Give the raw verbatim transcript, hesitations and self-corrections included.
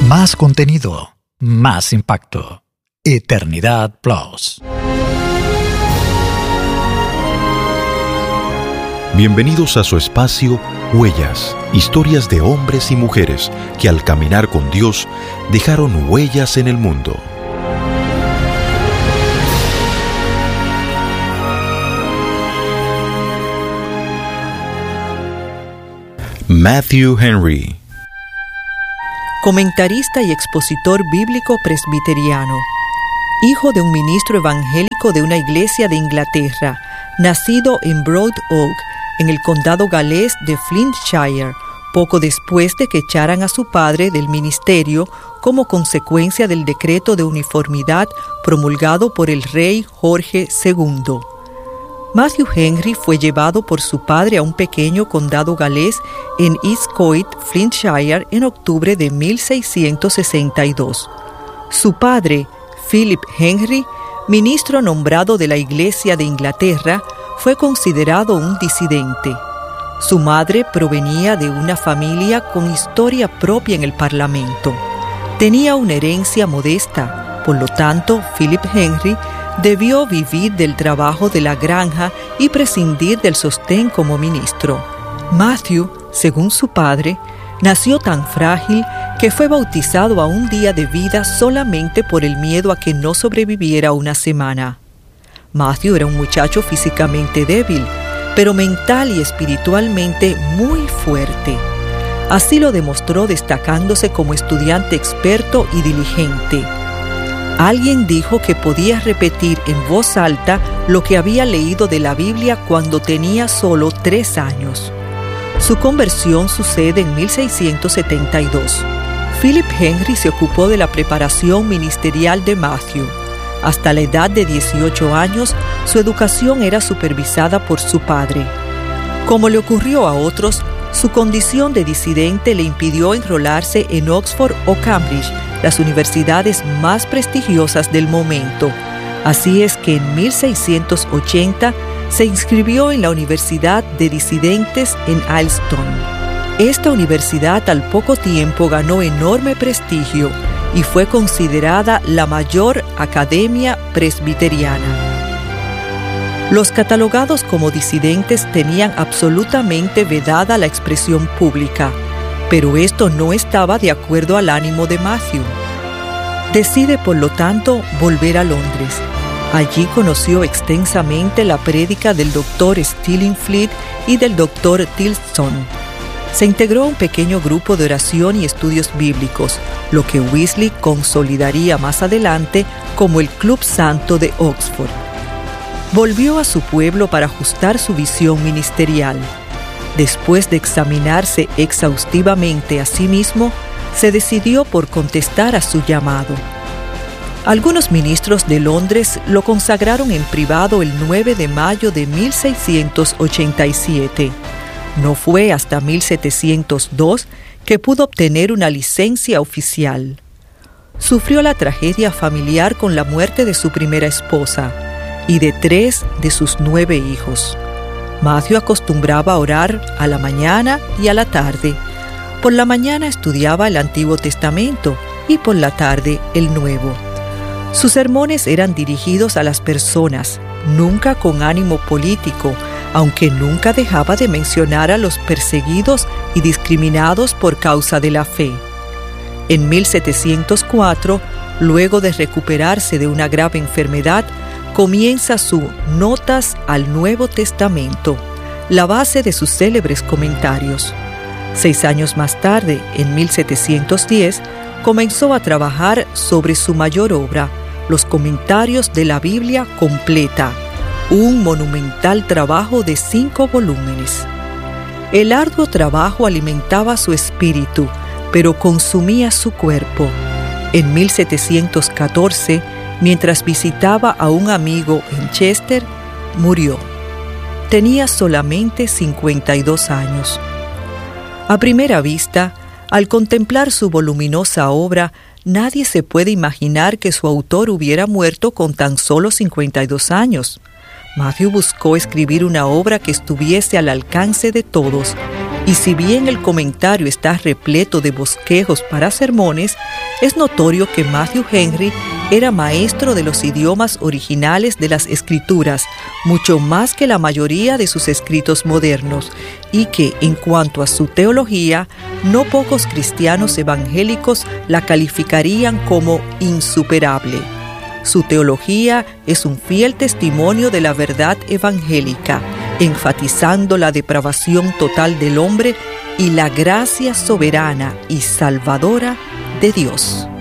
Más contenido, más impacto. Eternidad Plus. Bienvenidos a su espacio Huellas, historias de hombres y mujeres que al caminar con Dios dejaron huellas en el mundo. Matthew Henry, comentarista y expositor bíblico presbiteriano, hijo de un ministro evangélico de una iglesia de Inglaterra, nacido en Broad Oak, en el condado galés de Flintshire, poco después de que echaran a su padre del ministerio como consecuencia del decreto de uniformidad promulgado por el rey Jorge segundo. Matthew Henry fue llevado por su padre a un pequeño condado galés en East Coit, Flintshire, en octubre de mil seiscientos sesenta y dos. Su padre, Philip Henry, ministro nombrado de la Iglesia de Inglaterra, fue considerado un disidente. Su madre provenía de una familia con historia propia en el Parlamento. Tenía una herencia modesta, por lo tanto, Philip Henry debió vivir del trabajo de la granja y prescindir del sostén como ministro. Matthew, según su padre, nació tan frágil que fue bautizado a un día de vida solamente por el miedo a que no sobreviviera una semana. Matthew era un muchacho físicamente débil, pero mental y espiritualmente muy fuerte. Así lo demostró destacándose como estudiante experto y diligente. Alguien dijo que podía repetir en voz alta lo que había leído de la Biblia cuando tenía solo tres años. Su conversión sucede en mil seiscientos setenta y dos. Philip Henry se ocupó de la preparación ministerial de Matthew. Hasta la edad de dieciocho años, su educación era supervisada por su padre. Como le ocurrió a otros, su condición de disidente le impidió enrolarse en Oxford o Cambridge, las universidades más prestigiosas del momento. Así es que en mil seiscientos ochenta se inscribió en la Universidad de Disidentes en Aylestone. Esta universidad al poco tiempo ganó enorme prestigio y fue considerada la mayor academia presbiteriana. Los catalogados como disidentes tenían absolutamente vedada la expresión pública, pero esto no estaba de acuerdo al ánimo de Matthew. Decide, por lo tanto, volver a Londres. Allí conoció extensamente la prédica del doctor Stillingfleet y del doctor Tilson. Se integró a un pequeño grupo de oración y estudios bíblicos, lo que Wesley consolidaría más adelante como el Club Santo de Oxford. Volvió a su pueblo para ajustar su visión ministerial. Después de examinarse exhaustivamente a sí mismo, se decidió por contestar a su llamado. Algunos ministros de Londres lo consagraron en privado el nueve de mayo de mil seiscientos ochenta y siete. No fue hasta mil setecientos dos que pudo obtener una licencia oficial. Sufrió la tragedia familiar con la muerte de su primera esposa y de tres de sus nueve hijos. Matthew acostumbraba a orar a la mañana y a la tarde. Por la mañana estudiaba el Antiguo Testamento y por la tarde el Nuevo. Sus sermones eran dirigidos a las personas, nunca con ánimo político, aunque nunca dejaba de mencionar a los perseguidos y discriminados por causa de la fe. En mil setecientos cuatro, luego de recuperarse de una grave enfermedad, comienza su Notas al Nuevo Testamento, la base de sus célebres comentarios. Seis años más tarde, en mil setecientos diez, comenzó a trabajar sobre su mayor obra, los comentarios de la Biblia completa, un monumental trabajo de cinco volúmenes. El arduo trabajo alimentaba su espíritu, pero consumía su cuerpo. En mil setecientos catorce, mientras visitaba a un amigo en Chester, murió. Tenía solamente cincuenta y dos años. A primera vista, al contemplar su voluminosa obra, nadie se puede imaginar que su autor hubiera muerto con tan solo cincuenta y dos años. Matthew buscó escribir una obra que estuviese al alcance de todos, Y si bien el comentario está repleto de bosquejos para sermones, es notorio que Matthew Henry era maestro de los idiomas originales de las Escrituras, mucho más que la mayoría de sus escritos modernos, y que, en cuanto a su teología, no pocos cristianos evangélicos la calificarían como insuperable. Su teología es un fiel testimonio de la verdad evangélica, enfatizando la depravación total del hombre y la gracia soberana y salvadora de Dios.